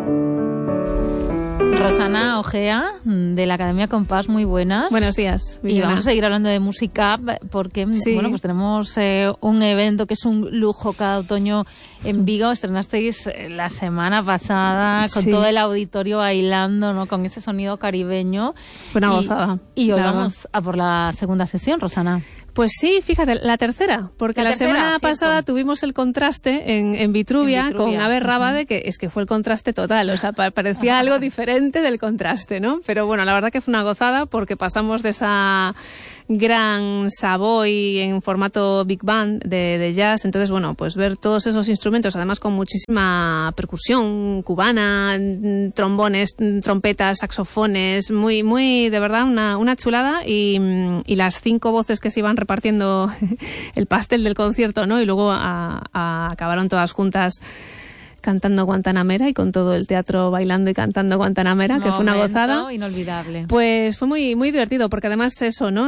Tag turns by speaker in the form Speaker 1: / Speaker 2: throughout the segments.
Speaker 1: Rosana Ojea, de la Academia Compás, muy buenas.
Speaker 2: Buenos días,
Speaker 1: Viviana. Y vamos a seguir hablando de música porque bueno, pues tenemos un evento que es un lujo cada otoño en Vigo. Estrenasteis la semana pasada con todo el auditorio bailando, ¿no? Con ese sonido caribeño.
Speaker 2: Fue una gozada.
Speaker 1: Y hoy vamos a por la segunda sesión, Rosana.
Speaker 2: Pues sí, fíjate, la tercera, porque la semana pasada tuvimos el contraste en Vitruvia con Ave Rábade, que es que fue el contraste total, o sea, parecía algo diferente del contraste, ¿no? Pero bueno, la verdad que fue una gozada porque pasamos de esa gran Savoy en formato big band de jazz, entonces bueno, pues ver todos esos instrumentos, además con muchísima percusión cubana, trombones, trompetas, saxofones, muy de verdad una chulada, y las 5 voces que se iban repartiendo el pastel del concierto, ¿no? Y luego acabaron todas juntas cantando Guantanamera y con todo el teatro bailando y cantando Guantanamera, que fue una gozada.
Speaker 1: Inolvidable.
Speaker 2: Pues fue muy, muy divertido, porque además eso, ¿no?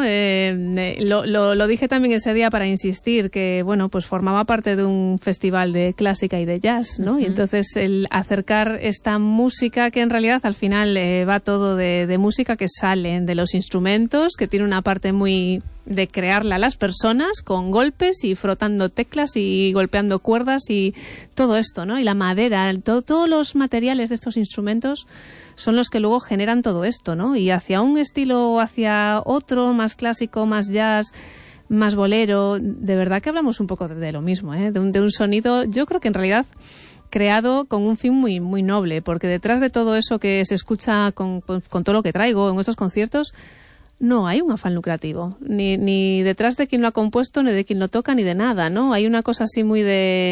Speaker 2: Lo dije también ese día para insistir que, bueno, pues formaba parte de un festival de clásica y de jazz, ¿no? Y entonces el acercar esta música, que en realidad al final va todo de música que sale de los instrumentos, que tiene una parte muy de crearla a las personas con golpes y frotando teclas y golpeando cuerdas y todo esto, ¿no? Y la madera, todos los materiales de estos instrumentos son los que luego generan todo esto, ¿no? Y hacia un estilo o hacia otro, más clásico, más jazz, más bolero, de verdad que hablamos un poco de lo mismo, ¿eh? De un sonido, yo creo que en realidad creado con un fin muy, muy noble, porque detrás de todo eso que se escucha con todo lo que traigo en estos conciertos, no hay un afán lucrativo, ni detrás de quien lo ha compuesto, ni de quien lo toca, ni de nada, ¿no? Hay una cosa así muy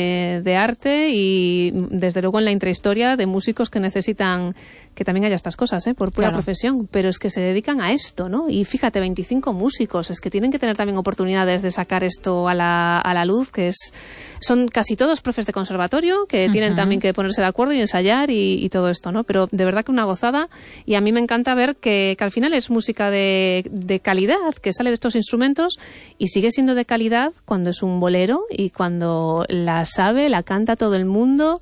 Speaker 2: de arte y, desde luego, en la intrahistoria de músicos que necesitan que también haya estas cosas, por pura profesión, pero es que se dedican a esto, ¿no? Y fíjate, 25 músicos, es que tienen que tener también oportunidades de sacar esto a la luz, que son casi todos profes de conservatorio, que tienen también que ponerse de acuerdo y ensayar y todo esto, ¿no? Pero de verdad que una gozada, y a mí me encanta ver que al final es música de calidad, que sale de estos instrumentos y sigue siendo de calidad cuando es un bolero y cuando la canta todo el mundo.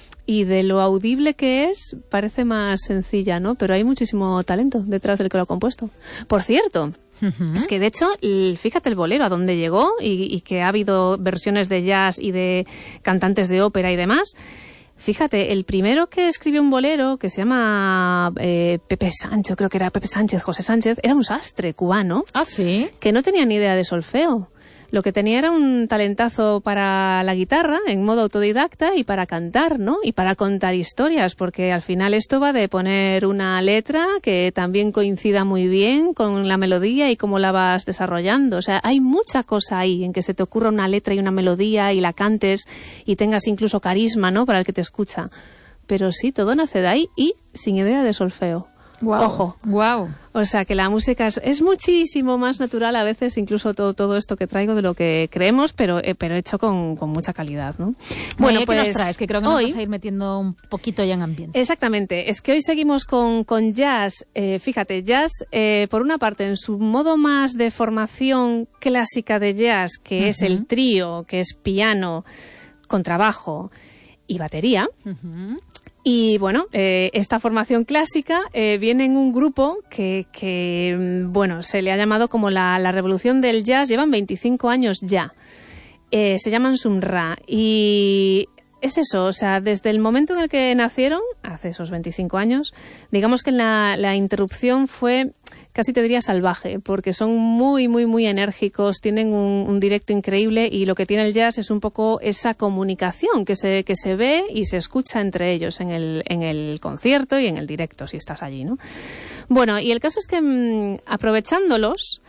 Speaker 2: Y de lo audible que es, parece más sencilla, ¿no? Pero hay muchísimo talento detrás del que lo ha compuesto. Por cierto, es que de hecho, fíjate el bolero a dónde llegó y que ha habido versiones de jazz y de cantantes de ópera y demás. Fíjate, el primero que escribió un bolero, que se llama Pepe Sánchez, creo que era Pepe Sánchez, José Sánchez, era un sastre cubano.
Speaker 1: ¿Ah, sí?
Speaker 2: Que no tenía ni idea de solfeo. Lo que tenía era un talentazo para la guitarra, en modo autodidacta, y para cantar, ¿no? Y para contar historias, porque al final esto va de poner una letra que también coincida muy bien con la melodía y cómo la vas desarrollando. O sea, hay mucha cosa ahí en que se te ocurra una letra y una melodía y la cantes y tengas incluso carisma, ¿no? Para el que te escucha. Pero sí, todo nace de ahí y sin idea de solfeo.
Speaker 1: Wow.
Speaker 2: Ojo.
Speaker 1: Wow.
Speaker 2: O sea, que la música es muchísimo más natural a veces, incluso todo esto que traigo, de lo que creemos, pero hecho con mucha calidad, ¿no?
Speaker 1: Bueno, pues, ¿qué nos traes? Que creo que nos vas a ir metiendo un poquito ya en ambiente.
Speaker 2: Exactamente. Es que hoy seguimos con jazz. Fíjate, jazz, por una parte, en su modo más de formación clásica de jazz, que es el trío, que es piano, contrabajo y batería. Y bueno, esta formación clásica viene en un grupo que bueno, se le ha llamado como la revolución del jazz. Llevan 25 años ya. Se llaman Sun-Ra. Y es eso, o sea, desde el momento en el que nacieron, hace esos 25 años, digamos que la interrupción fue, casi te diría, salvaje, porque son muy, muy, muy enérgicos, tienen un directo increíble, y lo que tiene el jazz es un poco esa comunicación que se ve y se escucha entre ellos en el concierto y en el directo, si estás allí, ¿no? Bueno, y el caso es que aprovechándolos,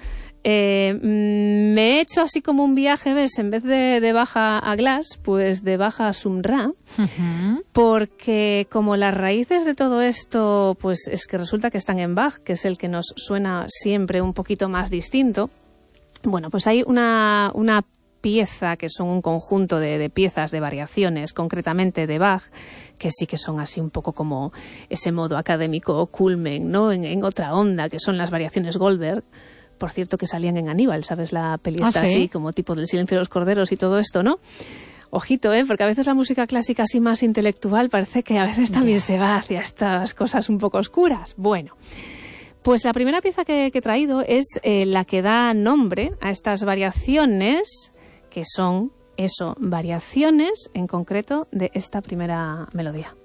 Speaker 2: me he hecho así como un viaje, ¿ves? En vez de Baja a Glass, pues de Baja a Sun-Ra, porque como las raíces de todo esto, pues es que resulta que están en Bach, que es el que nos suena siempre un poquito más distinto. Bueno, pues hay una pieza, que son un conjunto de piezas, de variaciones, concretamente de Bach, que sí que son así un poco como ese modo académico culmen, ¿no? En otra onda, que son las variaciones Goldberg. Por cierto, que salían en Aníbal, ¿sabes? La peli está así, como tipo del Silencio de los Corderos y todo esto, ¿no? Ojito, porque a veces la música clásica así más intelectual parece que a veces también se va hacia estas cosas un poco oscuras. Bueno, pues la primera pieza que he traído es la que da nombre a estas variaciones, que son variaciones en concreto de esta primera melodía.